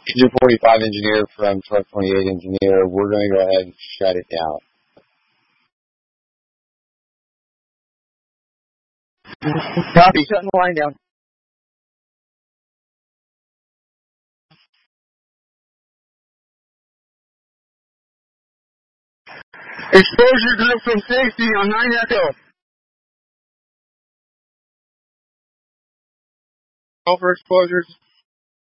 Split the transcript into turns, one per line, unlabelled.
Engine 45 engineer from Truck 28 engineer. We're going to go ahead and shut it down.
Copy, shutting the line down. Exposure group from safety on 9 Echo. Call for exposures.